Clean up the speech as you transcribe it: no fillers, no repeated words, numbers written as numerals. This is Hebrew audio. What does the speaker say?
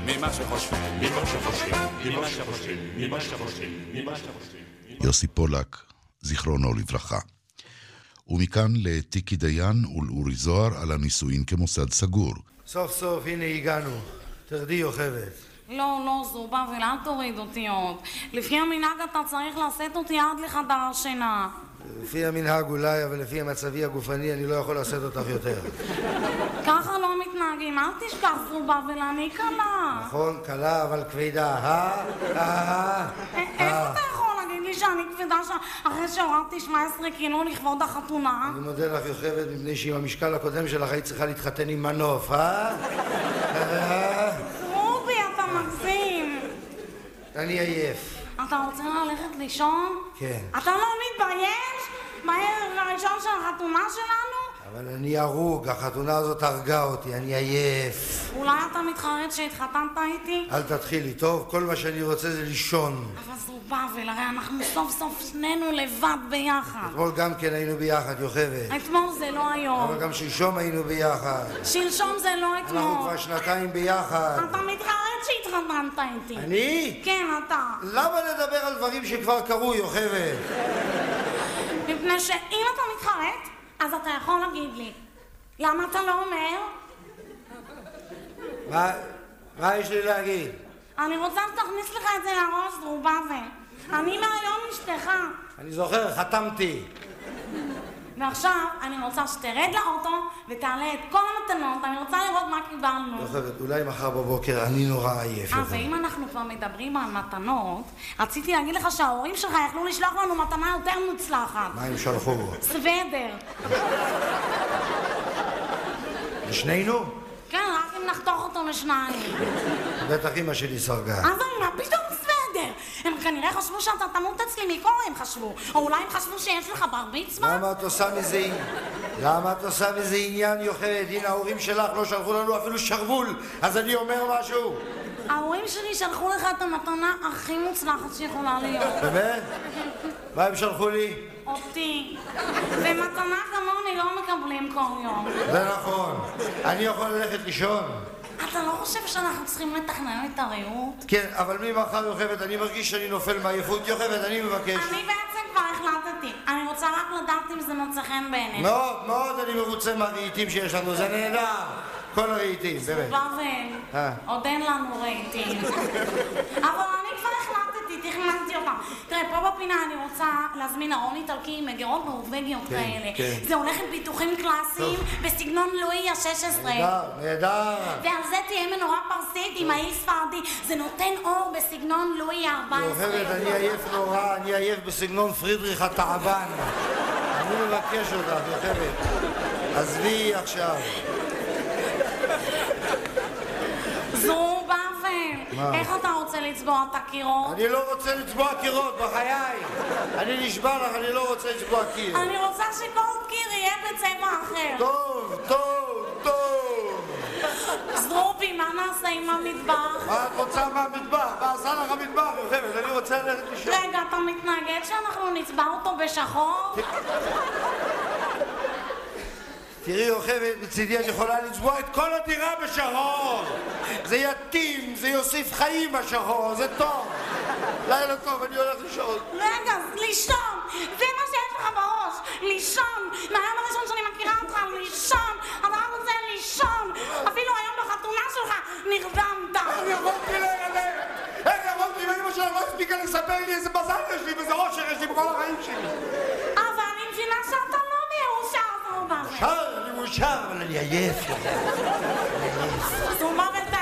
ממה שחושבים, ממה שחושבים, ממה שחושבים, ממה שחושבים, ממה שחושבים. יוסי פולק, זיכרונו לברכה. ומכאן לתיקי דיין ולאורי זוהר על הנישואין כמוסד סגור. סוף סוף, הנה הגענו. תרדי יוכבת. לא, זובה, ולאל תוריד אותי עוד. לפי המנהג אתה צריך לשאת אותי עד לחדר השינה. לפי המנהג אולי, אבל לפי המצבי הגופני אני לא יכול לשאת אותך יותר. ככה לא מתנהגים, אל תשכח זובה, ולאני קלה. נכון, קלה, אבל כבדה. איך אתה יכול להגיד לי שאני כבדה אחרי שהורדתי 17 קילו לכבוד החתונה? אני מודה לך יוכבת, מפני שעם המשקל הקודם שלך היית צריכה להתחתן עם מנוף, רובי, אתה מגזים. אני עייף. אתה רוצה ללכת לישון? כן. אתה לא מתבייש? בערב הראשון של החתונה שלנו? אבל אני הרוג, החתונה הזאת הרגה אותי, אני עייף. אולי אתה מתחרט שהתחתנת איתי? אל תתחילי, טוב? כל מה שאני רוצה זה לישון. אבל זו בבל, הרי אנחנו סוף סוף שנינו לבד ביחד. אתמול גם כן היינו ביחד, יוכבת. אתמול זה לא היום. אבל גם שלשום היינו ביחד. שלשום זה לא אתמול. אנחנו כבר שנתיים ביחד. אתה מתחרט שהתחתנת איתי. אני? כן, אתה. למה לדבר על דברים שכבר קרו, יוכבת? מפני שאם אתה מתחרט, אז אתה יכול להגיד לי. למה אתה לא אומר? מה יש לי להגיד? אני רוצה שתכניס לך את זה לראש, זרובבל. אני מהיום אשתך. אני זוכר, חתמתי. ועכשיו אני רוצה שתרד לאוטו ותעלה את כל המתנות. אני רוצה לראות מה קיבלנו. יוכבת, אולי מחר בבוקר אני נורא עייף. ואם אנחנו כבר מדברים על מתנות, רציתי להגיד לך שההורים שלך יכלו לשלוח לנו מתנה יותר מוצלחת. מה הם שלחו? סוודר. לשנינו? כן, רק אם נחתוך אותו לשניים. בטח אמא שלי סרגה. אבל מה פתאום סוודר? הם כנראה חשבו שאתה תמות אצלי מקור, הם חשבו. או אולי הם חשבו שיש לך בר מצווה? למה את עושה מזה עניין, יוכבת? הנה, ההורים שלך לא שלחו לנו אפילו שרוול, אז אני אומר משהו. ההורים שלי שלחו לך את המתנה הכי מוצלחת שיכולה להיות. באמת? מה הם שלחו לי? אותי. ומתנה כמוני לא מקבלים כל יום. זה נכון. אני יכול ללכת לישון. אתה לא חושב שאנחנו צריכים לתכנן את הריהוט? כן, אבל ממחר, יוכבת, אני מרגיש שאני נופל מעייפות. יוכבת, אני מבקש. אני בעצם כבר החלטתי. אני רוצה רק לדעת אם זה מוצא חן בעיניך. מאוד, מאוד אני מרוצה מהרהיטים שיש לנו. זה נהדר. כל הרהיטים, באמת. בבל, עוד אין לנו רהיטים. אבל אני כבר החלטתי, תכננתי אותם. תראה, פה בפינה אני רוצה להזמין ארון איטלקי עם מגירות נורווגיות כאלה. זה הולך עם פיתוחים קלאסיים בסגנון לואי ה-16. נהדר. ועל זה תהיה מנורה פרסית עם העיל ספרדי. זה נותן אור בסגנון לואי ה-14. יוכבת, אני עייף נורא, אני עייף בסגנון פרידריך התעבן. אני מבקש אותך, יוכבת. עזבי עכשיו. זרובבל, איך אתה רוצה לצבוע את הקירות? אני לא רוצה לצבוע קירות, בחיי. אני נשבע לך, אני לא רוצה לצבוע קיר. אני רוצה שכל קיר יהיה בצבע אחר. טוב. זרובי, מה נעשה עם המטבח? מה את רוצה מהמטבח? מה עשה לך המטבח, יוכבת? אני רוצה ללכת לישון. רגע, אתה מתנגד שאנחנו נצבע אותו בשחור? תראי, יוכבת, מצידי את יכולה לצבוע את כל הדירה בשחור. זה יתאים, זה יוסיף חיים בשחור, זה טוב. לילה טוב, אני הולך לישון. רגע, לישון! זה מה שיש לך בראש, לישון! מהיום הראשון שאני מכירה אותך, לישון! אתה רק רוצה לישון! אפילו היום בחתונה שלך נרדמת! איך יכולתי להירדם? איך יכולתי? ואמא שלה לא הספיקה לספר לי איזה מזל יש לי ואיזה אושר יש לי בכל החיים שלי. אבל אני מבינה שאתה לא מאושר, זרובבל. אני מאושר, אבל אני עייף. זרובבל,